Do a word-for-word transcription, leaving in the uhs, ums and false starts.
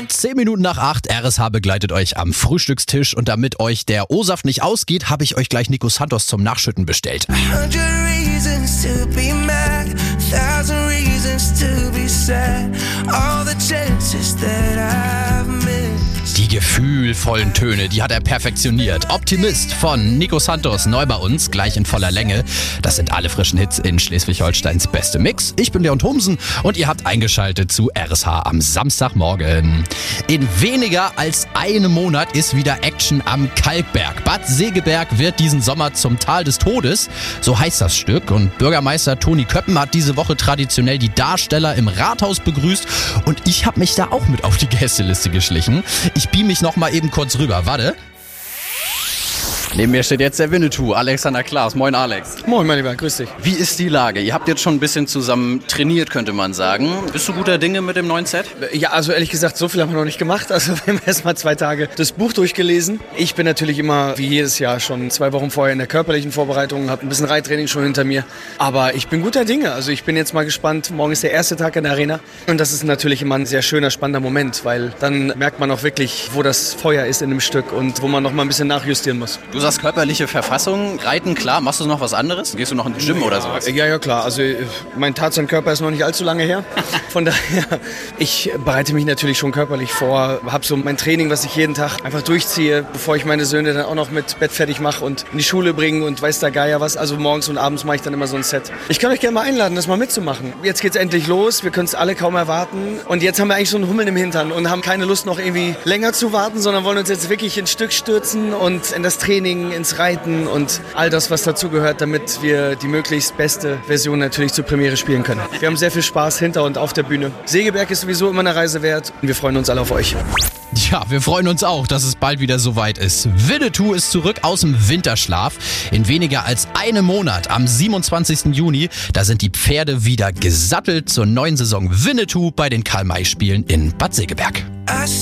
Zehn Minuten nach acht, R S H begleitet euch am Frühstückstisch und damit euch der O-Saft nicht ausgeht, habe ich euch gleich Nico Santos zum Nachschütten bestellt. Die gefühlvollen Töne, die hat er perfektioniert. Optimist von Nico Santos, neu bei uns, gleich in voller Länge. Das sind alle frischen Hits in Schleswig-Holsteins beste Mix. Ich bin Leon Thomsen und ihr habt eingeschaltet zu R S H am Samstagmorgen. In weniger als einem Monat ist wieder Action am Kalkberg. Bad Segeberg wird diesen Sommer zum Tal des Todes, so heißt das Stück. Und Bürgermeister Toni Köppen hat diese Woche traditionell die Darsteller im Rathaus begrüßt und ich habe mich da auch mit auf die Gästeliste geschlichen. Ich beam mich noch mal eben kurz rüber, warte. Neben mir steht jetzt der Winnetou, Alexander Klaas. Moin Alex. Moin mein Lieber, grüß dich. Wie ist die Lage? Ihr habt jetzt schon ein bisschen zusammen trainiert, könnte man sagen. Bist du guter Dinge mit dem neuen Set? Ja, also ehrlich gesagt, so viel haben wir noch nicht gemacht. Also wir haben erst mal zwei Tage das Buch durchgelesen. Ich bin natürlich immer, wie jedes Jahr, schon zwei Wochen vorher in der körperlichen Vorbereitung, habe ein bisschen Reittraining schon hinter mir. Aber ich bin guter Dinge. Also ich bin jetzt mal gespannt. Morgen ist der erste Tag in der Arena. Und das ist natürlich immer ein sehr schöner, spannender Moment, weil dann merkt man auch wirklich, wo das Feuer ist in dem Stück und wo man noch mal ein bisschen nachjustieren muss. Du sagst körperliche Verfassung, Reiten, klar. Machst du noch was anderes? Gehst du noch ins Gym ja, oder sowas? Ja, ja, klar. Also mein Tarzan-Körper ist noch nicht allzu lange her. Von daher, ich bereite mich natürlich schon körperlich vor. Habe so mein Training, was ich jeden Tag einfach durchziehe, bevor ich meine Söhne dann auch noch mit Bett fertig mache und in die Schule bringe und weiß der Geier was. Also morgens und abends mache ich dann immer so ein Set. Ich kann euch gerne mal einladen, das mal mitzumachen. Jetzt geht's endlich los. Wir können es alle kaum erwarten. Und jetzt haben wir eigentlich so einen Hummeln im Hintern und haben keine Lust, noch irgendwie länger zu warten, sondern wollen uns jetzt wirklich ins Stück stürzen und in das Training, ins Reiten und all das, was dazugehört, damit wir die möglichst beste Version natürlich zur Premiere spielen können. Wir haben sehr viel Spaß hinter und auf der Bühne. Segeberg ist sowieso immer eine Reise wert und wir freuen uns alle auf euch. Ja, wir freuen uns auch, dass es bald wieder soweit ist. Winnetou ist zurück aus dem Winterschlaf. In weniger als einem Monat, am siebenundzwanzigsten Juni, da sind die Pferde wieder gesattelt zur neuen Saison Winnetou bei den Karl-May-Spielen in Bad Segeberg.